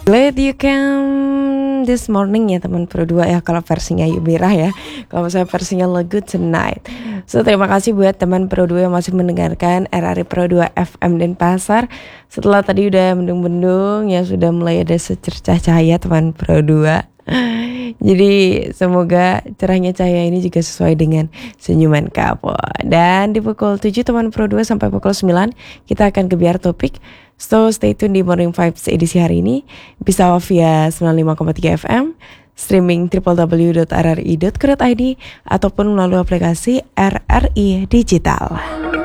Glad you came this morning ya teman Pro 2 ya, kalau versinya Yubirah ya. Kalau misalnya versinya Lagu Tonight. So terima kasih buat teman Pro 2 yang masih mendengarkan RRI Pro 2 FM Denpasar. Setelah tadi udah mendung-mendung ya, sudah mulai ada secercah cahaya teman Pro 2. Jadi semoga cerahnya cahaya ini juga sesuai dengan senyuman kamu. Dan di pukul 7 teman Pro 2 sampai pukul 9 kita akan ke biar topik. So stay tune di Morning Vibes edisi hari ini. Bisa via 95,3 FM, streaming www.rri.co.id ataupun melalui aplikasi RRI Digital.